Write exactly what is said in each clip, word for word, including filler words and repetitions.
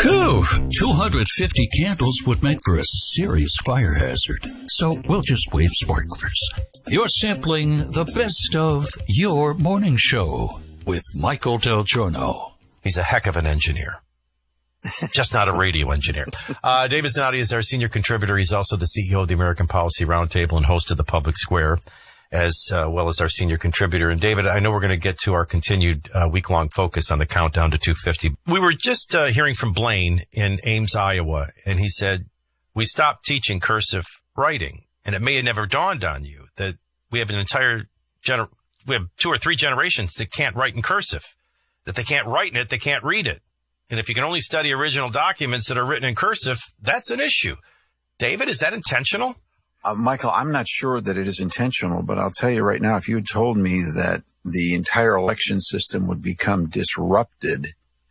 Phew! two hundred fifty candles would make for a serious fire hazard. So we'll just wave sparklers. You're sampling the best of Your Morning Show with Michael Del Giorno. He's a heck of an engineer. Just not a radio engineer. Uh, David Zanotti is our senior contributor. He's also the C E O of the American Policy Roundtable and host of the Public Square, as uh, well as our senior contributor. And David, I know we're going to get to our continued uh, week-long focus on the countdown to two fifty. We were just uh, hearing from Blaine in Ames, Iowa, and he said, we stopped teaching cursive writing, and it may have never dawned on you that we have an entire gener- we have two or three generations that can't write in cursive, that they can't write in it, they can't read it. And if you can only study original documents that are written in cursive, that's an issue. David, is that intentional? Uh, Michael, I'm not sure that it is intentional, but I'll tell you right now, if you had told me that the entire election system would become disrupted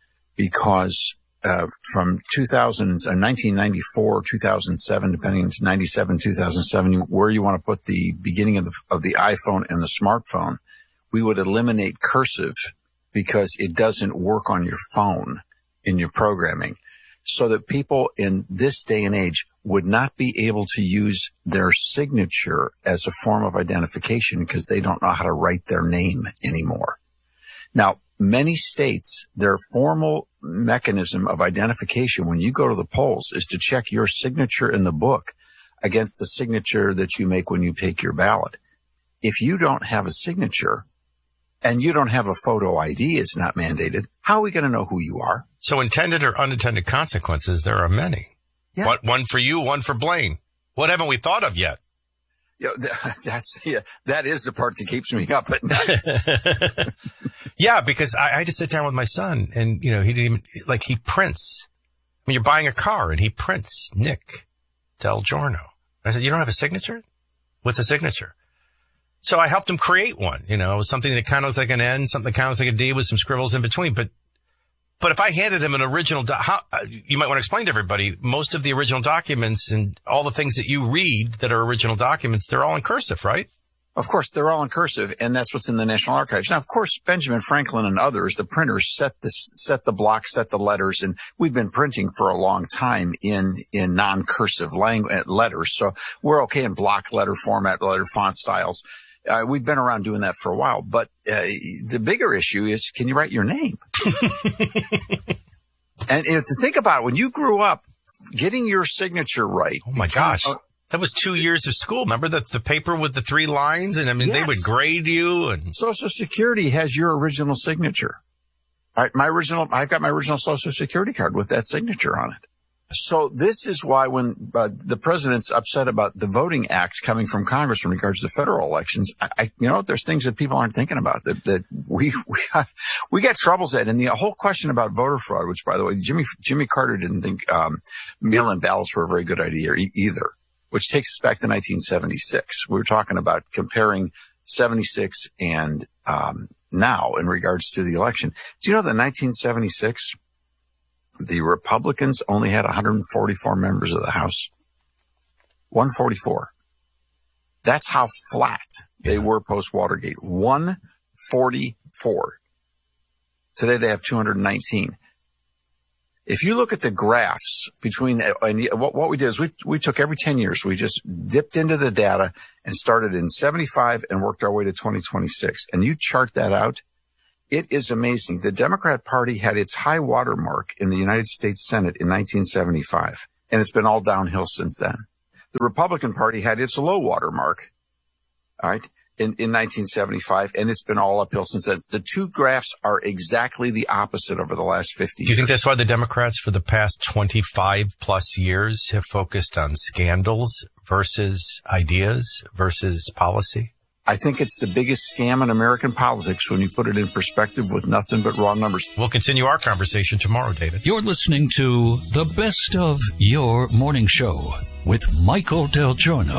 because uh, from two thousand, uh, nineteen ninety-four, two thousand seven, depending on ninety-seven, two thousand seven, where you want to put the beginning of the, of the iPhone and the smartphone, we would eliminate cursive because it doesn't work on your phone in your programming, so that people in this day and age would not be able to use their signature as a form of identification because they don't know how to write their name anymore. Now, many states, their formal mechanism of identification when you go to the polls is to check your signature in the book against the signature that you make when you take your ballot. If you don't have a signature and you don't have a photo I D, it's not mandated, how are we going to know who you are? So intended or unintended consequences, there are many. Yeah. What, one for you, one for Blaine. What haven't we thought of yet? Yeah, that's, yeah, that is the part that keeps me up at night. Yeah, because I, I had to sit down with my son and, you know, he didn't even, like, he prints. I mean, you're buying a car and he prints Nick Del Giorno. I said, you don't have a signature? What's a signature? So I helped him create one, you know, something that kind of looks like an N, something that kind of looks like a D with some scribbles in between. But, but if I handed him an original, do- how, you might want to explain to everybody, most of the original documents and all the things that you read that are original documents, they're all in cursive, right? Of course, they're all in cursive, and that's what's in the National Archives. Now, of course, Benjamin Franklin and others, the printers, set the, set the blocks, set the letters, and we've been printing for a long time in, in non-cursive language letters. So we're okay in block letter format, letter font styles. Uh, we've been around doing that for a while, but uh, the bigger issue is, can you write your name? And if to think about it, when you grew up, getting your signature right. Oh my gosh. Uh, that was two years of school. Remember the, the paper with the three lines? And I mean, yes. They would grade you. And Social Security has your original signature. All right, my original, I've got my original Social Security card with that signature on it. So this is why when uh, the president's upset about the Voting Act coming from Congress in regards to federal elections, I, I you know, there's things that people aren't thinking about that, that we, we, we got troubles at. And the whole question about voter fraud, which by the way, Jimmy, Jimmy Carter didn't think, um, mail-in ballots were a very good idea e- either, which takes us back to nineteen seventy-six. We were talking about comparing seventy-six and, um, now in regards to the election. Do you know that in nineteen seventy-six, the Republicans only had one hundred forty-four members of the House? one forty-four. That's how flat they were post-Watergate. one forty-four. Today they have two hundred nineteen. If you look at the graphs between, and what, what we did is we, we took every ten years, we just dipped into the data and started in seventy-five and worked our way to twenty twenty-six. And you chart that out, it is amazing. The Democrat Party had its high water mark in the United States Senate in nineteen seventy-five, and it's been all downhill since then. The Republican Party had its low water mark, all right, in, in nineteen seventy-five, and it's been all uphill since then. The two graphs are exactly the opposite over the last fifty years. Do you think that's why the Democrats for the past twenty-five plus years have focused on scandals versus ideas versus policy? I think it's the biggest scam in American politics when you put it in perspective with nothing but raw numbers. We'll continue our conversation tomorrow, David. You're listening to the best of Your Morning Show with Michael Del Giorno.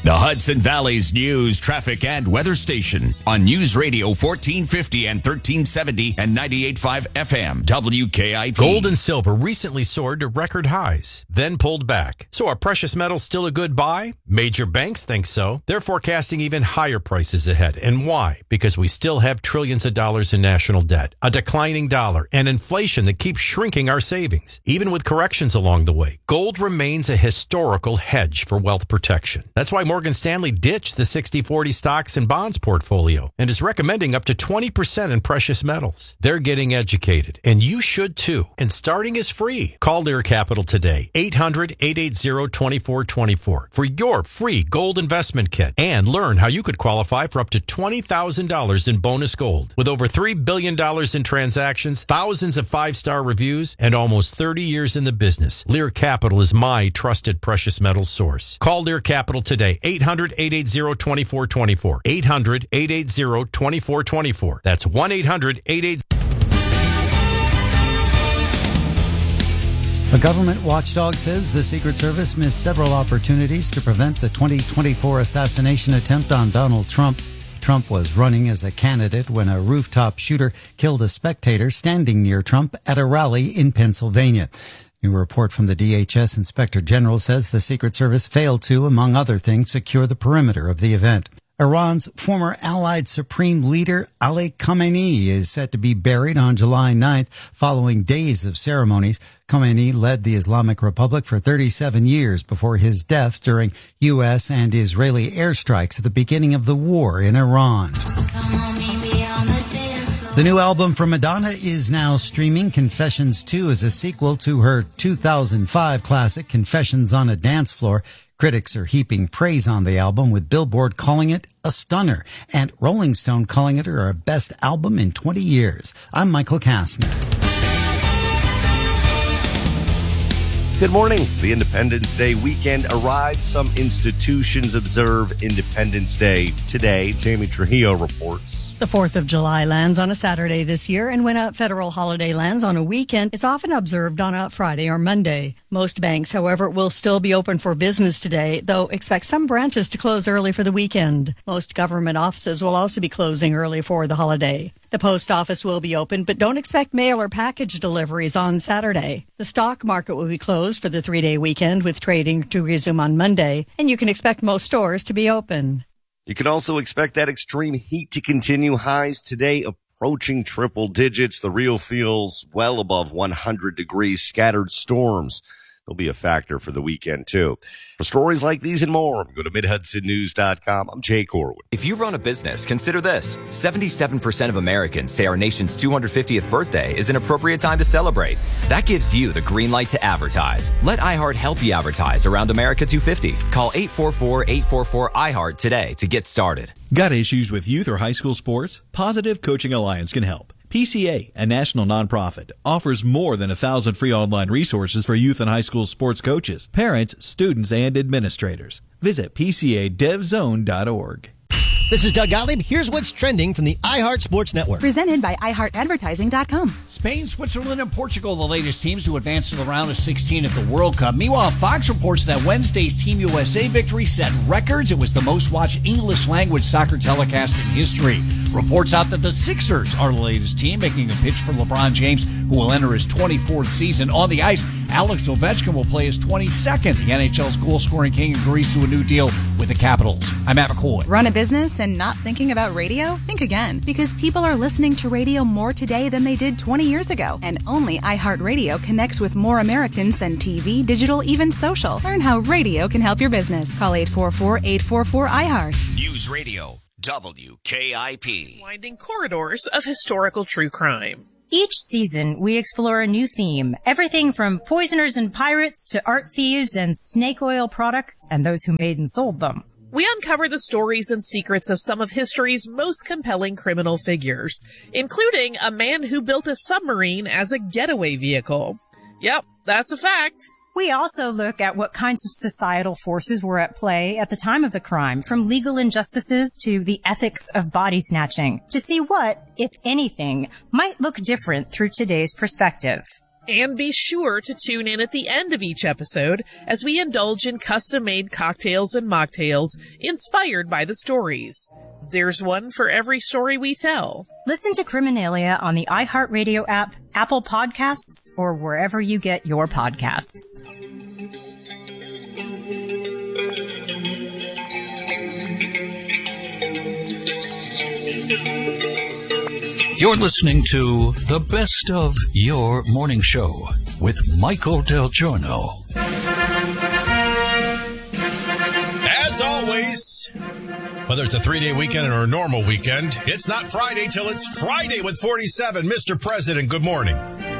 The Hudson Valley's news, traffic, and weather station on News Radio fourteen fifty and thirteen seventy and ninety-eight point five F M, W K I P. Gold and silver recently soared to record highs, then pulled back. So are precious metals still a good buy? Major banks think so. They're forecasting even higher prices ahead. And why? Because we still have trillions of dollars in national debt, a declining dollar, and inflation that keeps shrinking our savings. Even with corrections along the way, gold remains a historical hedge for wealth protection. That's why Morgan Stanley ditched the sixty forty stocks and bonds portfolio and is recommending up to twenty percent in precious metals. They're getting educated, and you should too. And starting is free. Call Lear Capital today, eight hundred, eight eight zero, two four two four for your free gold investment kit and learn how you could qualify for up to twenty thousand dollars in bonus gold. With over three billion dollars in transactions, thousands of five-star reviews, and almost thirty years in the business, Lear Capital is my trusted precious metals source. Call Lear Capital today, eight hundred, eight eight zero, two four two four. eight hundred, eight eight zero, two four two four. That's one eight hundred, eight eight zero. A government watchdog says the Secret Service missed several opportunities to prevent the twenty twenty-four assassination attempt on Donald Trump. Trump was running as a candidate when a rooftop shooter killed a spectator standing near Trump at a rally in Pennsylvania. New report from the D H S Inspector General says the Secret Service failed to, among other things, secure the perimeter of the event. Iran's former Allied Supreme Leader Ali Khamenei is set to be buried on July ninth following days of ceremonies. Khamenei led the Islamic Republic for thirty-seven years before his death during U S and Israeli airstrikes at the beginning of the war in Iran. The new album from Madonna is now streaming. Confessions two is a sequel to her two thousand five classic Confessions on a Dance Floor. Critics are heaping praise on the album, with Billboard calling it a stunner and Rolling Stone calling it her best album in twenty years. I'm Michael Kastner. Good morning. The Independence Day weekend arrives. Some institutions observe Independence Day today. Tammy Trujillo reports. The fourth of July lands on a Saturday this year, and when a federal holiday lands on a weekend, it's often observed on a Friday or Monday. Most banks, however, will still be open for business today, though expect some branches to close early for the weekend. Most government offices will also be closing early for the holiday. The post office will be open, but don't expect mail or package deliveries on Saturday. The stock market will be closed for the three-day weekend, with trading to resume on Monday, and you can expect most stores to be open. You can also expect that extreme heat to continue. Highs today approaching triple digits. The real feels well above one hundred degrees. Scattered storms will be a factor for the weekend, too. For stories like these and more, go to mid hudson news dot com. I'm Jay Corwin. If you run a business, consider this. seventy-seven percent of Americans say our nation's two hundred fiftieth birthday is an appropriate time to celebrate. That gives you the green light to advertise. Let iHeart help you advertise around America two fifty. Call eight four four, eight four four, I heart today to get started. Got issues with youth or high school sports? Positive Coaching Alliance can help. P C A, a national nonprofit, offers more than a thousand free online resources for youth and high school sports coaches, parents, students, and administrators. Visit P C A dev zone dot org. This is Doug Gottlieb. Here's what's trending from the iHeart Sports Network. Presented by i heart advertising dot com. Spain, Switzerland, and Portugal, the latest teams to advance to the round of sixteen at the World Cup. Meanwhile, Fox reports that Wednesday's Team U S A victory set records. It was the most watched English-language soccer telecast in history. Reports out that the Sixers are the latest team, making a pitch for LeBron James, who will enter his twenty-fourth season. On the ice, Alex Ovechkin will play his twenty-second. The N H L's goal-scoring king agrees to a new deal with the Capitals. I'm Matt McCoy. Run a business and not thinking about radio? Think again, because people are listening to radio more today than they did twenty years ago. And only iHeartRadio connects with more Americans than T V, digital, even social. Learn how radio can help your business. Call eight four four, eight four four, I heart. News Radio, W K I P. Winding corridors of historical true crime. Each season, we explore a new theme. Everything from poisoners and pirates to art thieves and snake oil products and those who made and sold them. We uncover the stories and secrets of some of history's most compelling criminal figures, including a man who built a submarine as a getaway vehicle. Yep, that's a fact. We also look at what kinds of societal forces were at play at the time of the crime, from legal injustices to the ethics of body snatching, to see what, if anything, might look different through today's perspective. And be sure to tune in at the end of each episode as we indulge in custom-made cocktails and mocktails inspired by the stories. There's one for every story we tell. Listen to Criminalia on the iHeartRadio app, Apple Podcasts, or wherever you get your podcasts. You're listening to the best of your morning show with Michael Del Giorno. As always, whether it's a three-day weekend or a normal weekend, it's not Friday till it's Friday with forty-seven. Mister President, good morning.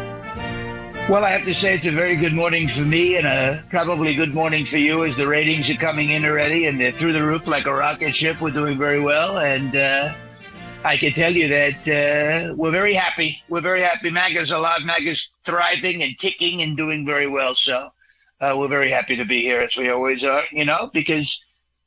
Well, I have to say it's a very good morning for me and a probably good morning for you as the ratings are coming in already and they're through the roof like a rocket ship. We're doing very well, and uh, I can tell you that uh, we're very happy. We're very happy. MAGA's alive. MAGA's thriving and ticking and doing very well. So uh, we're very happy to be here, as we always are, you know, because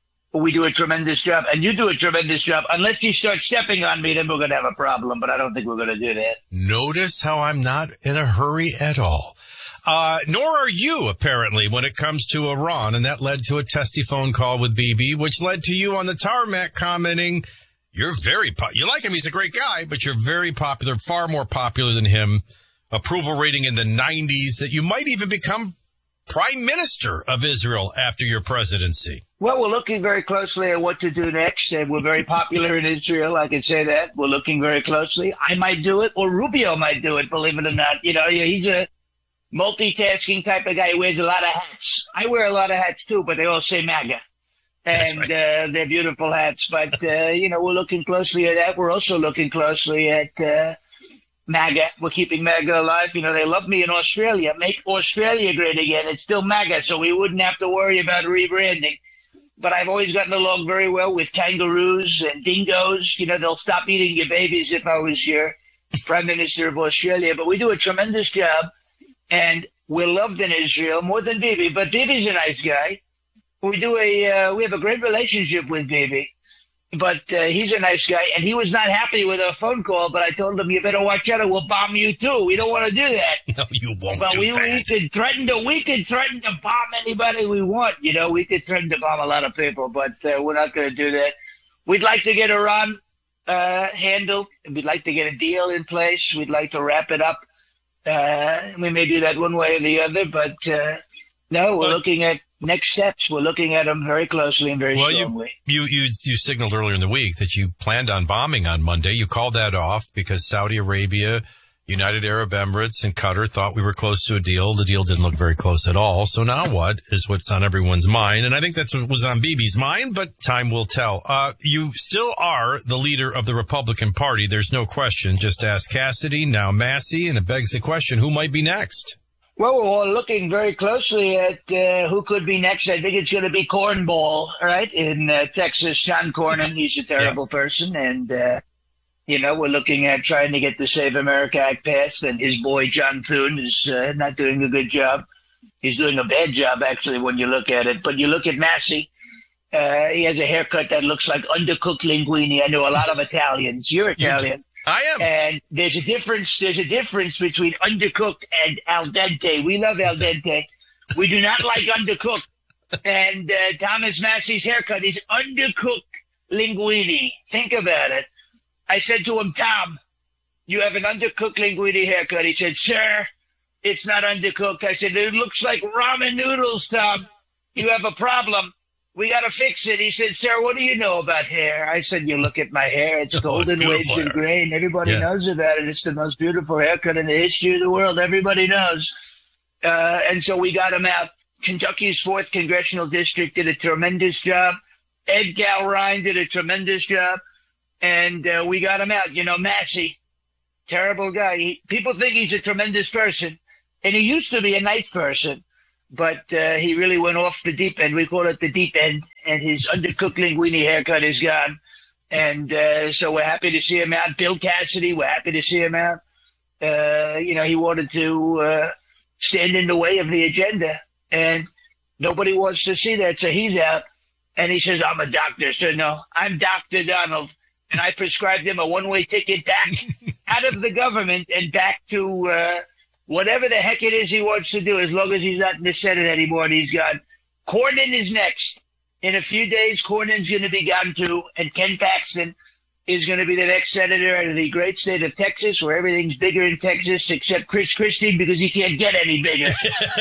we do a tremendous job. And you do a tremendous job. Unless you start stepping on me, then we're going to have a problem. But I don't think we're going to do that. Notice how I'm not in a hurry at all. Uh, nor are you, apparently, when it comes to Iran. And that led to a testy phone call with Bibi, which led to you on the tarmac commenting, you're very po- you like him. He's a great guy, but you're very popular, far more popular than him. Approval rating in the nineties, that you might even become prime minister of Israel after your presidency. Well, we're looking very closely at what to do next. And we're very popular in Israel. I can say that. We're looking very closely. I might do it, or Rubio might do it, believe it or not. You know, he's a multitasking type of guy. He wears a lot of hats. I wear a lot of hats too, but they all say MAGA. And right. uh, they're beautiful hats. But, uh, you know, we're looking closely at that. We're also looking closely at uh, MAGA. We're keeping MAGA alive. You know, they love me in Australia. Make Australia great again. It's still MAGA, so we wouldn't have to worry about rebranding. But I've always gotten along very well with kangaroos and dingoes. You know, they'll stop eating your babies if I was your Prime Minister of Australia. But we do a tremendous job, and we're loved in Israel more than Bibi. But Bibi's a nice guy. We do a uh, we have a great relationship with Bibi, but uh, he's a nice guy, and he was not happy with our phone call. But I told him, you better watch out, or we'll bomb you too. We don't want to do that. No, you won't but do we, that. we could threaten to we could threaten to bomb anybody we want. You know, we could threaten to bomb a lot of people, but uh, we're not going to do that. We'd like to get Iran uh, handled. We'd like to get a deal in place. We'd like to wrap it up. Uh, we may do that one way or the other, but uh, no, we're but, looking at next steps. We're looking at them very closely and very well, strongly. You, you, you, you signaled earlier in the week that you planned on bombing on Monday. You called that off because Saudi Arabia, United Arab Emirates, and Qatar thought we were close to a deal. The deal didn't look very close at all. So now what is what's on everyone's mind? And I think that's what was on Bibi's mind, but time will tell. Uh, you still are the leader of the Republican Party. There's no question. Just ask Cassidy, now Massey, and it begs the question, who might be next? Well, we're all looking very closely at uh, who could be next. I think it's going to be Cornball, right, in uh, Texas. John Cornyn, he's a terrible yeah. person. And, uh, you know, we're looking at trying to get the Save America Act passed. And his boy, John Thune, is uh, not doing a good job. He's doing a bad job, actually, when you look at it. But you look at Massey. Uh, he has a haircut that looks like undercooked linguine. I know a lot of Italians. You're Italian. I am. And there's a difference. There's a difference between undercooked and al dente. We love al dente. We do not like undercooked. And uh, Thomas Massey's haircut is undercooked linguine. Think about it. I said to him, Tom, you have an undercooked linguine haircut. He said, sir, it's not undercooked. I said, it looks like ramen noodles, Tom. You have a problem. We got to fix it. He said, sir, what do you know about hair? I said, you look at my hair. It's golden, oh, wedged, and grain. Everybody yes. knows about it. It's the most beautiful haircut in the history of the world. Everybody knows. Uh, and so we got him out. Kentucky's fourth Congressional District did a tremendous job. Ed Galrine did a tremendous job. And uh, we got him out. You know, Massey, terrible guy. He, people think he's a tremendous person. And he used to be a nice person. But uh, he really went off the deep end. We call it the deep end. And his undercooked linguine haircut is gone. And uh, so we're happy to see him out. Bill Cassidy, we're happy to see him out. Uh, you know, he wanted to uh, stand in the way of the agenda. And nobody wants to see that. So he's out. And he says, I'm a doctor. So no, I'm Doctor Donald. And I prescribed him a one-way ticket back out of the government and back to uh, whatever the heck it is he wants to do, as long as he's not in the Senate anymore and he's gone. Cornyn is next. In a few days, Cornyn's going to be gone too, and Ken Paxton is going to be the next senator out of the great state of Texas, where everything's bigger in Texas except Chris Christie because he can't get any bigger.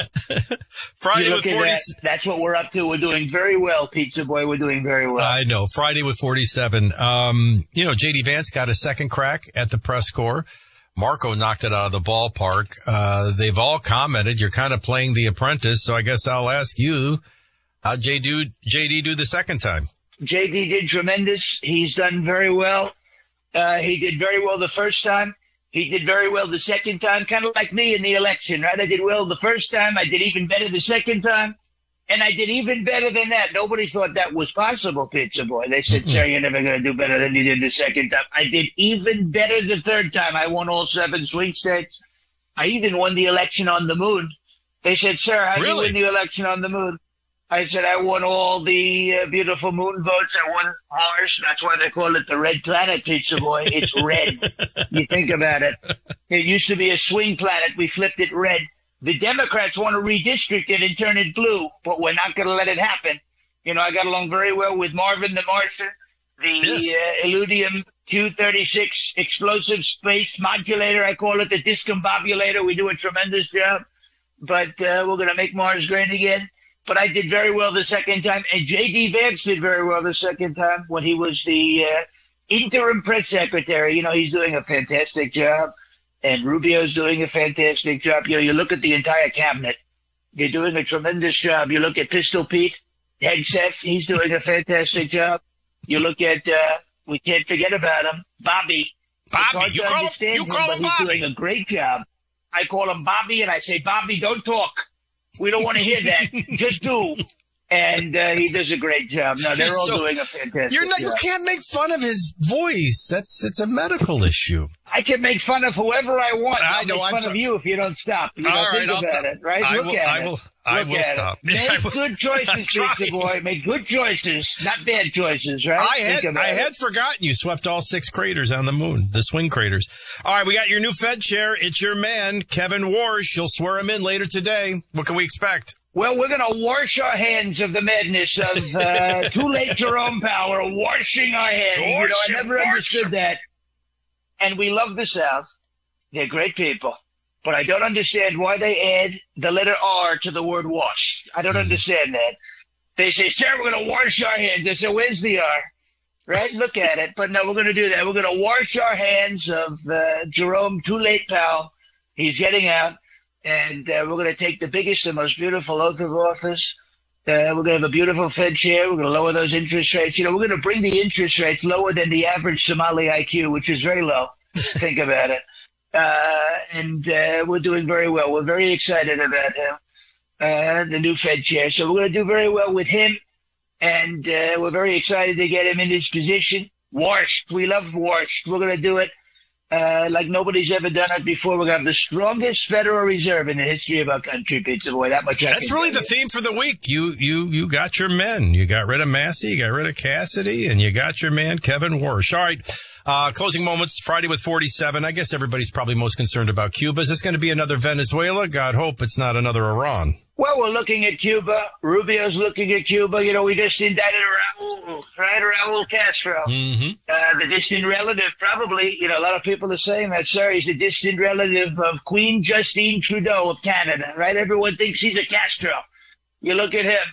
Friday you with look at forty. that, that's what we're up to. We're doing very well, Pizza Boy. We're doing very well. I know. Friday with forty-seven. Um, you know, J D Vance got a second crack at the press corps. Marco knocked it out of the ballpark. Uh, they've all commented you're kind of playing The Apprentice, so I guess I'll ask you, how'd J D, J D do the second time? J D did tremendous. He's done very well. Uh, he did very well the first time. He did very well the second time, kind of like me in the election, right? I did well the first time. I did even better the second time. And I did even better than that. Nobody thought that was possible, Pizza Boy. They said, mm-hmm. Sir, you're never going to do better than you did the second time. I did even better the third time. I won all seven swing states. I even won the election on the moon. They said, sir, how really? do you win the election on the moon? I said, I won all the uh, beautiful moon votes. I won Mars. That's why they call it the red planet, Pizza Boy. It's red. You think about it. It used to be a swing planet. We flipped it red. The Democrats want to redistrict it and turn it blue, but we're not going to let it happen. You know, I got along very well with Marvin the Martian, the yes. uh, Illudium Q thirty-six explosive space modulator. I call it the discombobulator. We do a tremendous job, but uh, we're going to make Mars great again. But I did very well the second time, and J D Vance did very well the second time when he was the uh, interim press secretary. You know, he's doing a fantastic job. And Rubio's doing a fantastic job. You know, you look at the entire cabinet. They're doing a tremendous job. You look at Pistol Pete, Hegseth, he's doing a fantastic job. You look at, uh, we can't forget about him, Bobby. Bobby, you call him, you call him Bobby. He's Bobby. doing a great job. I call him Bobby, and I say, Bobby, don't talk. We don't want to hear that. Just do. And uh, he does a great job. No, they're You're all so, doing a fantastic you're not, job. You can't make fun of his voice. That's it's a medical issue. I can make fun of whoever I want. I I'll know, make I'm fun so, of you if you don't stop. You all don't right, think I'll about stop. it, right? I Look will, at I it. will, I Look will at stop. It. Make will, good choices, Pizza Boy. Make good choices, not bad choices, right? I had I it. had forgotten you swept all six craters on the moon, the swing craters. All right, we got your new Fed chair. It's your man, Kevin Warsh. You'll swear him in later today. What can we expect? Well, we're going to wash our hands of the madness of uh, too late Jerome Powell. We're washing our hands. Wash you know, I it, never understood it. that. And we love the South. They're great people. But I don't understand why they add the letter R to the word wash. I don't mm. understand that. They say, sir, we're going to wash our hands. I say, where's the R? Right? Look at it. But no, we're going to do that. We're going to wash our hands of uh, Jerome Too Late Powell. He's getting out. And uh, we're going to take the biggest and most beautiful oath of office. Uh, we're going to have a beautiful Fed chair. We're going to lower those interest rates. You know, we're going to bring the interest rates lower than the average Somali I Q, which is very low. Think about it. Uh, and uh, we're doing very well. We're very excited about him, uh, the new Fed chair. So we're going to do very well with him. And uh, we're very excited to get him in his position. Washed. We love washed. We're going to do it. Uh, like nobody's ever done it before. We're going to have the strongest Federal Reserve in the history of our country, Pizza Boy. That much I That's can really tell the you. theme for the week. You, you, you got your men. You got rid of Massey, you got rid of Cassidy, and you got your man, Kevin Warsh. All right. Uh, closing moments, Friday with forty-seven. I guess everybody's probably most concerned about Cuba. Is this going to be another Venezuela? God hope it's not another Iran. Well, we're looking at Cuba. Rubio's looking at Cuba. You know, we just indicted Raul, right? Raul Castro. Mm-hmm. Uh, the distant relative, probably, you know, a lot of people are saying that, sir, he's a distant relative of Queen Justine Trudeau of Canada, right? Everyone thinks he's a Castro. You look at him,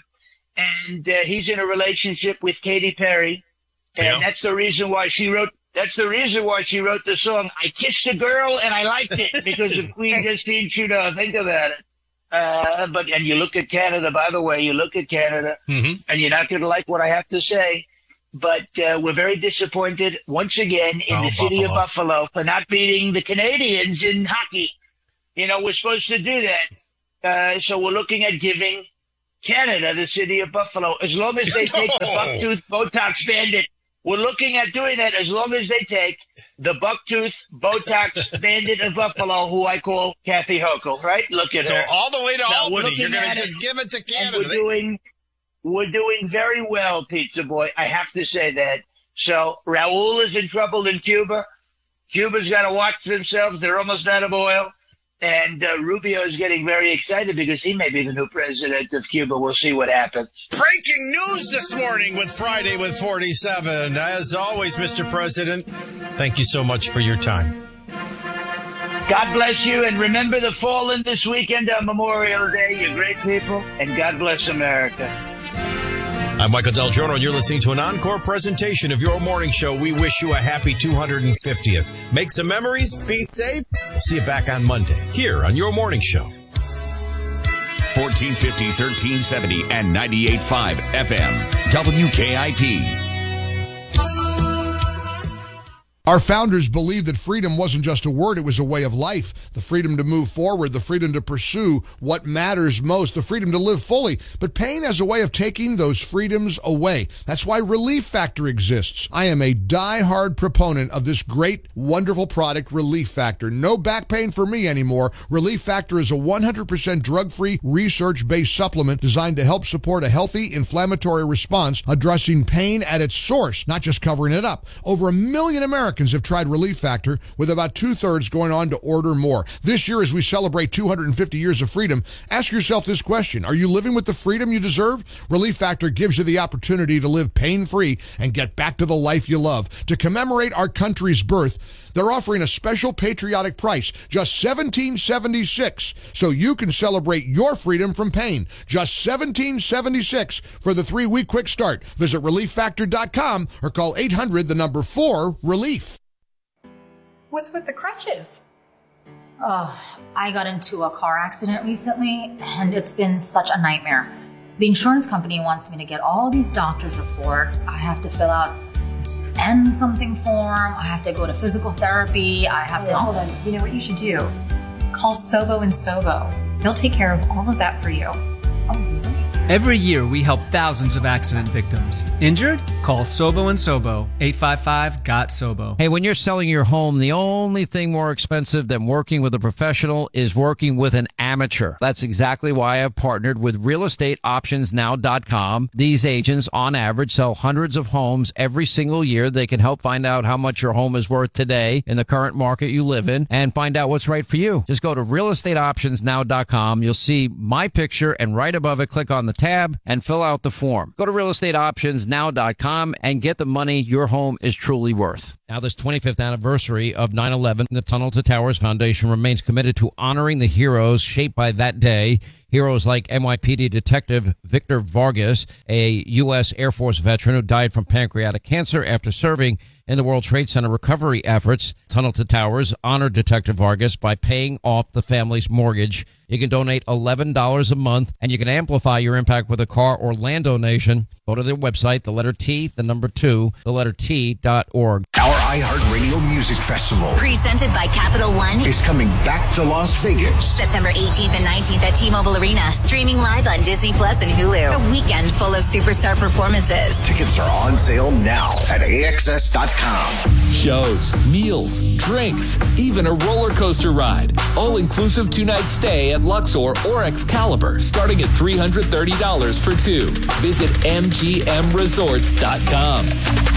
and uh, he's in a relationship with Katy Perry, and yeah. that's the reason why she wrote That's the reason why she wrote the song, I Kissed a Girl and I Liked It, because of Queen Justine Trudeau. Think about it. Uh, but, and you look at Canada, by the way, you look at Canada, mm-hmm. and you're not going to like what I have to say, but uh, we're very disappointed once again in oh, the city Buffalo. of Buffalo for not beating the Canadians in hockey. You know, we're supposed to do that. Uh, so we're looking at giving Canada the city of Buffalo, as long as they take the Bucktooth Botox Bandit. We're looking at doing that as long as they take the Bucktooth Botox Bandit of Buffalo, who I call Kathy Hochul, right? Look at so her. So all the way to now, Albany, you're going to it, just give it to Canada. We're doing, we're doing very well, Pizza Boy. I have to say that. So Raul is in trouble in Cuba. Cuba's got to watch themselves. They're almost out of oil. And uh, Rubio is getting very excited because he may be the new president of Cuba. We'll see what happens. Breaking news this morning with Friday with forty-seven. As always, Mister President, thank you so much for your time. God bless you, and remember the fallen this weekend on Memorial Day. You're great people, and God bless America. I'm Michael Del Giorno, and you're listening to an encore presentation of your morning show. We wish you a happy two hundred fiftieth. Make some memories, be safe. We'll see you back on Monday here on your morning show. fourteen fifty, thirteen seventy, and ninety-eight point five F M. W K I P. Our founders believed that freedom wasn't just a word, it was a way of life. The freedom to move forward, the freedom to pursue what matters most, the freedom to live fully. But pain has a way of taking those freedoms away. That's why Relief Factor exists. I am a die-hard proponent of this great, wonderful product, Relief Factor. No back pain for me anymore. Relief Factor is a one hundred percent drug-free, research-based supplement designed to help support a healthy inflammatory response, addressing pain at its source, not just covering it up. Over a million Americans have tried Relief Factor, with about two-thirds going on to order more. This year, as we celebrate two hundred fifty years of freedom, ask yourself this question. Are you living with the freedom you deserve? Relief Factor gives you the opportunity to live pain-free and get back to the life you love. To commemorate our country's birth, they're offering a special patriotic price, just seventeen seventy-six, so you can celebrate your freedom from pain. Just seventeen seventy-six for the three-week quick start. Visit relief factor dot com or call eight hundred, the number four, relief. What's with the crutches? Oh, I got into a car accident recently, and it's been such a nightmare. The insurance company wants me to get all these doctor's reports. I have to fill out this N something form. I have to go to physical therapy. I have oh, to... Hold on. You know what you should do? Call Sobo and Sobo. They'll take care of all of that for you. Oh, really? Every year, we help thousands of accident victims. Injured? Call Sobo and Sobo. eight five five, G O T, S O B O. Hey, when you're selling your home, the only thing more expensive than working with a professional is working with an amateur. That's exactly why I've partnered with real estate options now dot com. These agents, on average, sell hundreds of homes every single year. They can help find out how much your home is worth today in the current market you live in and find out what's right for you. Just go to real estate options now dot com. You'll see my picture, and right above it, click on the tab and fill out the form. Go to real estate options now dot com and get the money your home is truly worth. Now, this twenty-fifth anniversary of nine eleven, the Tunnel to Towers Foundation remains committed to honoring the heroes shaped by that day. Heroes like N Y P D Detective Victor Vargas, a U S Air Force veteran who died from pancreatic cancer after serving in the World Trade Center recovery efforts. Tunnel to Towers honored Detective Vargas by paying off the family's mortgage. You can donate eleven dollars a month, and you can amplify your impact with a car or land donation. Go to their website, the letter T, the number two, the letter T dot org. Our iHeartRadio Music Festival, presented by Capital One, is coming back to Las Vegas. September eighteenth and nineteenth at T-Mobile Arena, streaming live on Disney Plus and Hulu. A weekend full of superstar performances. Tickets are on sale now at A X S dot com. Shows, meals, drinks, even a roller coaster ride. All inclusive two-night stay at Luxor or Excalibur, starting at three hundred thirty dollars for two. Visit M G M resorts dot com.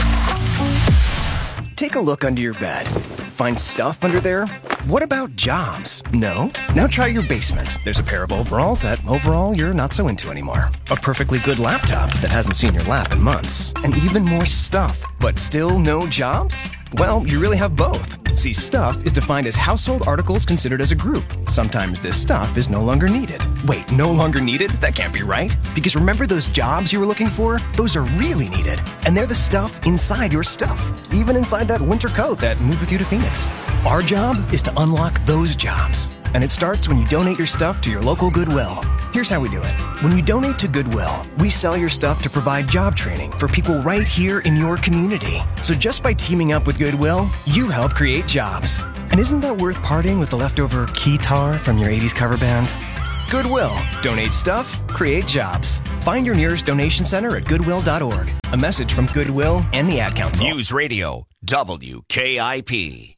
Take a look under your bed. Find stuff under there? What about jobs? No? Now try your basement. There's a pair of overalls that overall you're not so into anymore. A perfectly good laptop that hasn't seen your lap in months. And even more stuff. But still no jobs? Well, you really have both. See, stuff is defined as household articles considered as a group. Sometimes this stuff is no longer needed. Wait, no longer needed? That can't be right. Because remember those jobs you were looking for? Those are really needed. And they're the stuff inside your stuff. Even inside that winter coat that moved with you to Phoenix. Our job is to unlock those jobs. And it starts when you donate your stuff to your local Goodwill. Here's how we do it. When you donate to Goodwill, we sell your stuff to provide job training for people right here in your community. So just by teaming up with Goodwill, you help create jobs. And isn't that worth parting with the leftover keytar from your eighties cover band? Goodwill. Donate stuff, create jobs. Find your nearest donation center at goodwill dot org. A message from Goodwill and the Ad Council. News Radio, W K I P.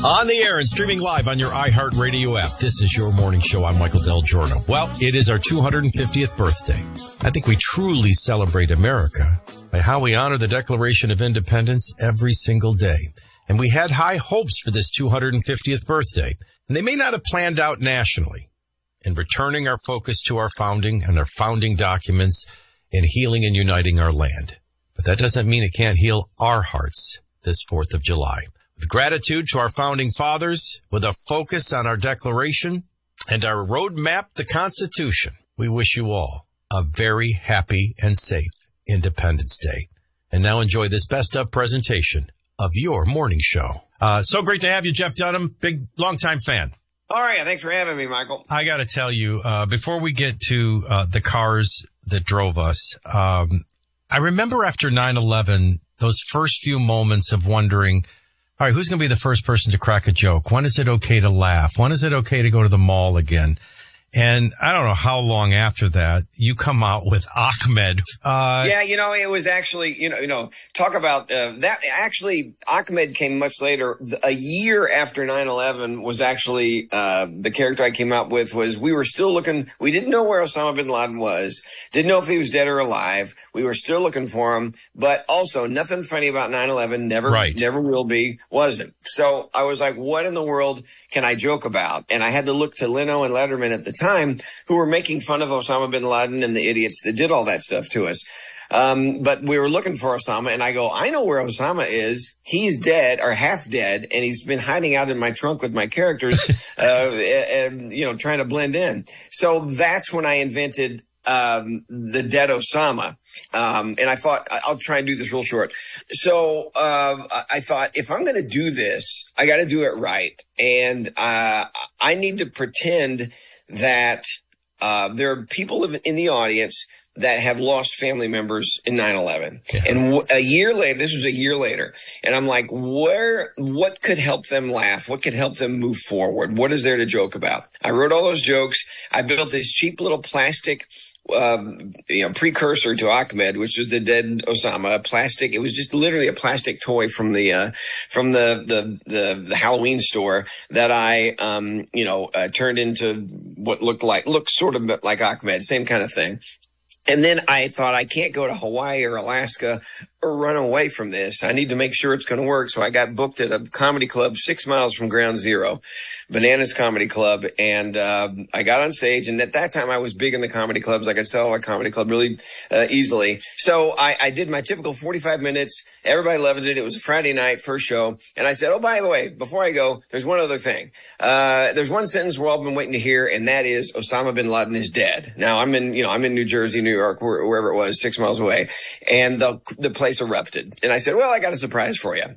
On the air and streaming live on your iHeartRadio app, this is your morning show. I'm Michael Del Giorno. Well, it is our two hundred fiftieth birthday. I think we truly celebrate America by how we honor the Declaration of Independence every single day. And we had high hopes for this two hundred fiftieth birthday, and they may not have planned out nationally. In returning our focus to our founding and our founding documents and healing and uniting our land. But that doesn't mean it can't heal our hearts this fourth of July. With gratitude to our founding fathers, with a focus on our Declaration and our roadmap, the Constitution, we wish you all a very happy and safe Independence Day. And now enjoy this best of presentation of your morning show. Uh, so great to have you, Jeff Dunham. Big, longtime fan. All right. Thanks for having me, Michael. I got to tell you, uh, before we get to uh, the cars that drove us, um, I remember after nine eleven, those first few moments of wondering, all right, who's going to be the first person to crack a joke? When is it okay to laugh? When is it okay to go to the mall again? And I don't know how long after that you come out with Ahmed. Uh, yeah, you know, it was actually, you know, you know, talk about uh, that. Actually, Ahmed came much later. A year after nine eleven was actually uh, the character I came out with was we were still looking. We didn't know where Osama bin Laden was. Didn't know if he was dead or alive. We were still looking for him. But also nothing funny about nine eleven. Never, right. never will be, wasn't. So I was like, what in the world can I joke about? And I had to look to Leno and Letterman at the time, who were making fun of Osama bin Laden and the idiots that did all that stuff to us. Um, but we were looking for Osama, and I go, I know where Osama is. He's dead or half dead, and he's been hiding out in my trunk with my characters, uh, and, you know, trying to blend in. So that's when I invented um the dead Osama. Um and I thought I'll try and do this real short. So uh I thought if I'm going to do this, I got to do it right. And uh I need to pretend that uh there are people in the audience that have lost family members in nine eleven. Yeah. And w- a year later, this was a year later, and I'm like, where, what could help them laugh? What could help them move forward? What is there to joke about? I wrote all those jokes. I built this cheap little plastic Um, you know, precursor to Ahmed, which was the dead Osama, a plastic. It was just literally a plastic toy from the, uh, from the, the, the, the Halloween store that I, um, you know, uh, turned into what looked like, looked sort of like Ahmed, same kind of thing. And then I thought I can't go to Hawaii or Alaska or run away from this. I need to make sure it's going to work. So I got booked at a comedy club six miles from Ground Zero, Bananas Comedy Club. And uh, I got on stage. And at that time, I was big in the comedy clubs. I could sell a comedy club really uh, easily. So I, I did my typical forty-five minutes. Everybody loved it. It was a Friday night, first show. And I said, oh, by the way, before I go, there's one other thing. Uh, there's one sentence we're all been waiting to hear, and that is Osama bin Laden is dead. Now, I'm in, you know, I'm in New Jersey, New York, wherever it was, six miles away. And the, the place erupted. And I said, well, I got a surprise for you.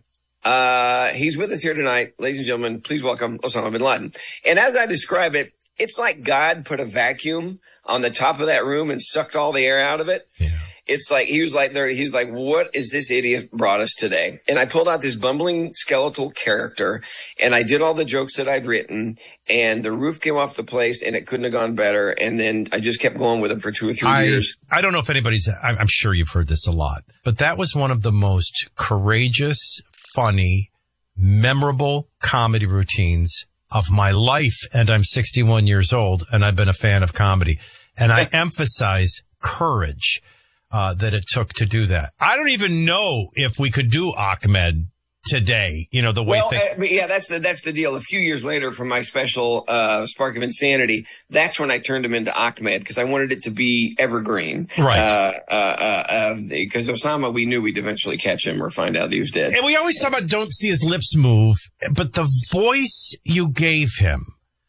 Uh, he's with us here tonight. Ladies and gentlemen, please welcome Osama bin Laden. And as I describe it, it's like God put a vacuum on the top of that room and sucked all the air out of it. Yeah. It's like, he was like there, he's like, what is this idiot brought us today? And I pulled out this bumbling skeletal character, and I did all the jokes that I'd written, and the roof came off the place, and it couldn't have gone better. And then I just kept going with it for two or three I, years. I don't know if anybody's, I'm sure you've heard this a lot, but that was one of the most courageous, funny, memorable comedy routines of my life. And I'm sixty-one years old, and I've been a fan of comedy. And I emphasize courage. Uh, that it took to do that. I don't even know if we could do Ahmed today, you know, the way well, things... uh, yeah, that's the, that's the deal. A few years later from my special, uh, Spark of Insanity, that's when I turned him into Ahmed, because I wanted it to be evergreen. Right. Uh, uh, uh, because Osama, we knew we'd eventually catch him or find out he was dead. And we always talk about don't see his lips move, but the voice you gave him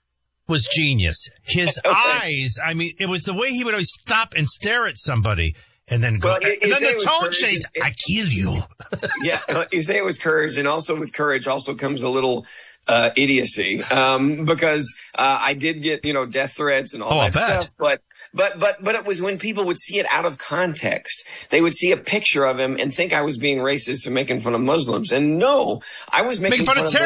was genius. His okay. eyes, I mean, it was the way he would always stop and stare at somebody. And then go, well, and then the tone change. I kill you. Yeah, you say it was courage, and also with courage also comes a little uh idiocy. Um, because uh I did get, you know, death threats and all oh, that stuff. But but but but it was when people would see it out of context. They would see a picture of him and think I was being racist and making fun of Muslims. And no, I was making, making fun, fun of, of